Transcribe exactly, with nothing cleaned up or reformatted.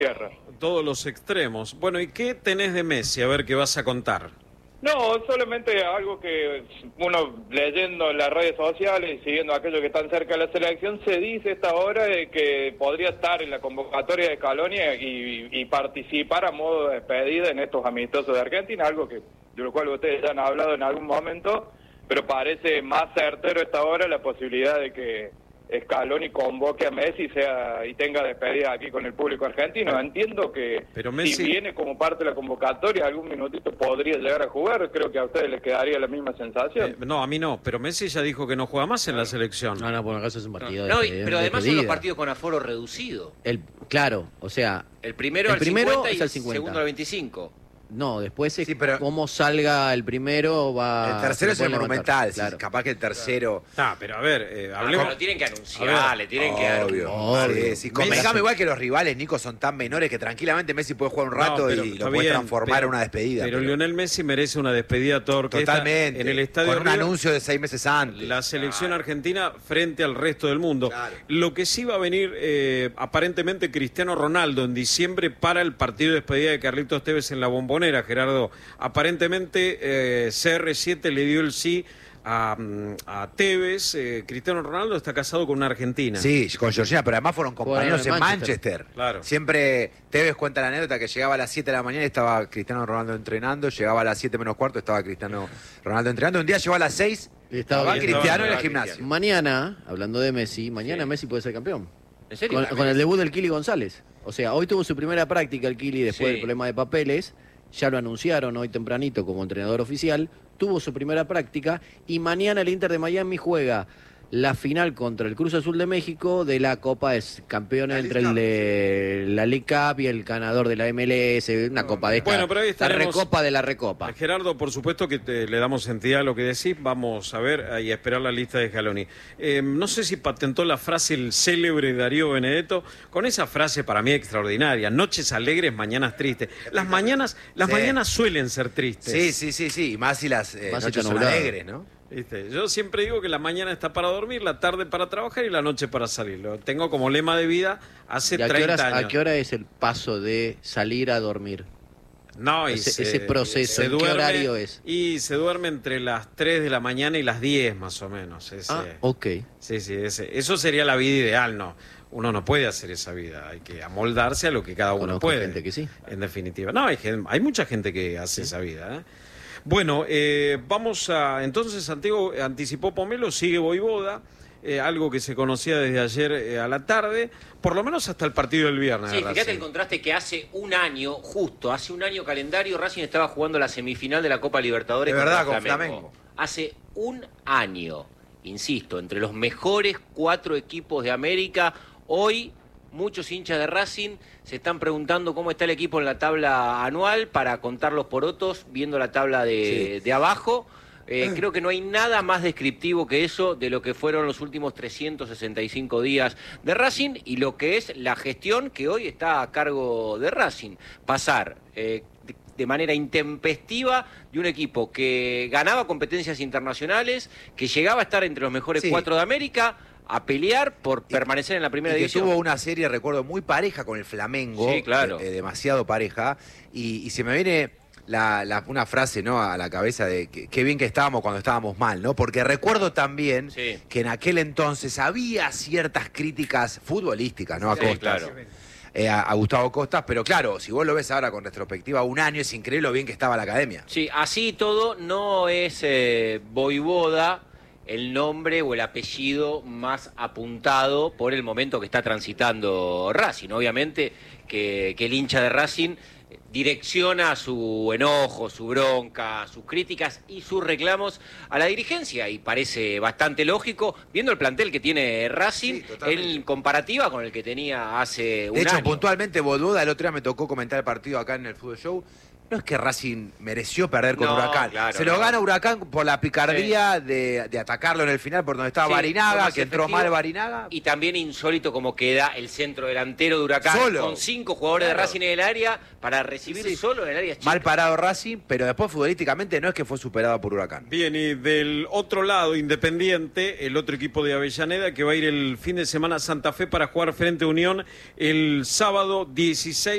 tierra. Todos los extremos. Bueno, ¿y qué tenés de Messi? A ver qué vas a contar. No, solamente algo que uno leyendo en las redes sociales y siguiendo a aquellos que están cerca de la selección, se dice esta hora de que podría estar en la convocatoria de Scaloni y, y participar a modo de despedida en estos amistosos de Argentina, algo que de lo cual ustedes ya han hablado en algún momento, pero parece más certero esta hora la posibilidad de que Scaloni convoque a Messi sea, y tenga despedida aquí con el público argentino. Entiendo que pero Messi... si viene como parte de la convocatoria, algún minutito podría llegar a jugar. Creo que a ustedes les quedaría la misma sensación. Eh, no, a mí no, pero Messi ya dijo que no juega más en la selección. No, no, por acaso es un partido no, de, no, de pero además despedida. son los partidos con aforo reducido. El, claro, o sea... El primero el al primero cincuenta y es al el cincuenta. segundo al veinticinco. No, después es Sí, pero- cómo salga el primero va... El tercero es se el puede monumental, levantar, sí, claro. capaz que el tercero... Ah, pero a ver, eh, Ah, hablemos... pero tienen que A anunciar, ver, le tienen que dar un- Obvio. Obvio. Sí, sí. Convengamos Messi- igual que los rivales, Nico, son tan menores que tranquilamente Messi puede jugar un No, rato pero y está lo puede bien, transformar pero- en una despedida. Pero, pero- Lionel Messi merece una despedida toda orquesta Totalmente. en el estadio con un River, anuncio de seis meses antes. la selección argentina frente al resto del mundo. Claro. Lo que sí va a venir, eh, aparentemente, Cristiano Ronaldo en diciembre para el partido de despedida de Carlitos Tevez en la Bombonera, Gerardo. Aparentemente eh, C R siete le dio el sí a, a Tevez. eh, Cristiano Ronaldo está casado con una argentina. Sí, con Georgina, pero además fueron compañeros Jugaron en en Manchester. Manchester. Claro. Siempre Tevez cuenta la anécdota que llegaba a las siete de la mañana y estaba Cristiano Ronaldo entrenando, llegaba a las siete menos cuarto, estaba Cristiano Ronaldo entrenando. Un día llegó a las seis, Y estaba va bien. Cristiano en el Estaba gimnasio. Mañana, hablando de Messi, mañana Sí. Messi puede ser campeón. ¿En serio? Con, con el debut del Kili González. O sea, hoy tuvo su primera práctica el Kili después Sí. del problema de papeles. Ya lo anunciaron hoy tempranito como entrenador oficial. Tuvo su primera práctica y mañana el Inter de Miami juega la final contra el Cruz Azul de México de la Copa, es campeón La entre League el de la League Cup y el ganador de la M L S, una copa de esta, Bueno, pero ahí la estaremos- recopa de la recopa. Gerardo, por supuesto que te- le damos entidad a lo que decís. Vamos a ver eh, y a esperar la lista de Scaloni. Eh, no sé si patentó la frase el célebre Darío Benedetto, con esa frase para mí extraordinaria: noches alegres, mañanas tristes. Las mañanas, las Sí. mañanas suelen ser tristes. Sí, sí, sí, sí. Y más si las eh, Más noches está son nublado. alegres, ¿no? ¿Viste? Yo siempre digo que la mañana está para dormir, la tarde para trabajar y la noche para salir. Lo tengo como lema de vida hace ¿Y a qué, treinta horas- años. a qué hora es el paso de salir a dormir? No, y Ese- se- ese proceso, se ¿en qué horario es? Y se duerme entre las tres de la mañana y las diez más o menos. Ese, Ah, ok. Sí, sí, ese, eso sería la vida ideal, ¿no? Uno no puede hacer esa vida, hay que amoldarse a lo que cada uno Conozco puede. gente que sí. En definitiva. No, hay, gen- hay mucha gente que hace esa vida, ¿eh? Bueno, eh, vamos a... Entonces, Santiago anticipó Pomelo, sigue Voivoda, eh, algo que se conocía desde ayer eh, a la tarde, por lo menos hasta el partido del viernes. Sí, de fíjate Racing. el contraste que hace un año, justo, hace un año calendario, Racing estaba jugando la semifinal de la Copa Libertadores. De verdad, contra con Flamengo. Hace un año, insisto, entre los mejores cuatro equipos de América. Hoy, muchos hinchas de Racing se están preguntando cómo está el equipo en la tabla anual para contar los porotos, viendo la tabla de, de abajo. Eh, creo que no hay nada más descriptivo que eso de lo que fueron los últimos trescientos sesenta y cinco días de Racing y lo que es la gestión que hoy está a cargo de Racing. Pasar eh, de, de manera intempestiva de un equipo que ganaba competencias internacionales, que llegaba a estar entre los mejores Sí. cuatro de América, a pelear por Y- permanecer en la primera y que división. tuvo una serie, recuerdo, muy pareja con el Flamengo. Sí, claro. eh, eh, demasiado pareja. Y, y se me viene la, la- una frase, ¿no?, a la cabeza de que, qué bien que estábamos cuando estábamos mal, ¿no? Porque recuerdo también Sí. que en aquel entonces había ciertas críticas futbolísticas, ¿no?, a Sí, Costas. claro. eh, a, a Gustavo Costas, pero claro, si vos lo ves ahora con retrospectiva un año, es increíble lo bien que estaba la academia. Sí, así y todo, no es eh, Voivoda el nombre o el apellido más apuntado por el momento que está transitando Racing. Obviamente que, que el hincha de Racing direcciona su enojo, su bronca, sus críticas y sus reclamos a la dirigencia, y parece bastante lógico, viendo el plantel que tiene Racing Sí, totalmente. en comparativa con el que tenía hace un De hecho, año. puntualmente, Boluda, el otro día me tocó comentar el partido acá en el Fútbol Show. No es que Racing mereció perder con No, Huracán. claro, Se lo no. gana Huracán por la picardía de, de atacarlo en el final por donde estaba Sí, fue Barinaga, más que entró efectivo. mal Barinaga. Y también insólito como queda el centro delantero de Huracán, Solo. con cinco jugadores Claro. de Racing en el área para recibir Sí. solo en el área chica. Mal parado Racing, pero después futbolísticamente no es que fue superado por Huracán. Bien, y del otro lado, Independiente, el otro equipo de Avellaneda, que va a ir el fin de semana a Santa Fe para jugar frente a Unión el sábado dieciséis.